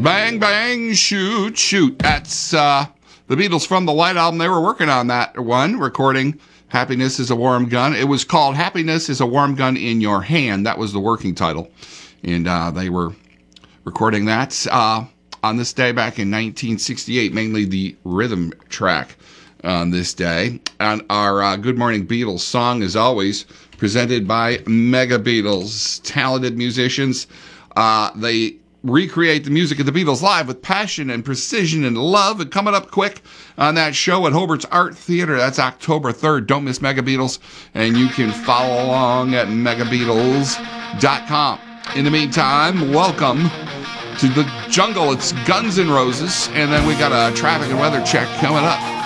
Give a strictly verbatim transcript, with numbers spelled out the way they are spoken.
Bang, bang, shoot, shoot. That's uh, the Beatles from the White Album. They were working on that one, recording Happiness is a Warm Gun. It was called Happiness is a Warm Gun in Your Hand. That was the working title. And uh, they were recording that uh, on this day back in nineteen sixty-eight, mainly the rhythm track on this day. And our uh, Good Morning Beatles song, as always, presented by Mega Beatles, talented musicians. Uh, they recreate the music of the Beatles live with passion and precision and love. And coming up quick on that show at Hobart's Art Theater, that's October third. Don't miss Mega Beatles, and you can follow along at mega beatles dot com. In the meantime, welcome to the jungle. It's Guns N' Roses, and then we got a traffic and weather check coming up.